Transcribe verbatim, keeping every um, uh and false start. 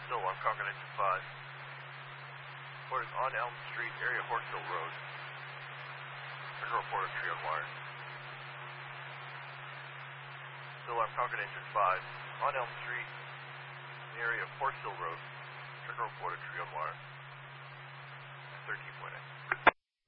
still on Concord Engine five. Report is on Elm Street, area Horse Hill Road. Trigger report of tree on wire. Still on Concord Engine five, on Elm Street, in the area of Horse Hill Road. Trigger report of tree on wire. thirteen point eight.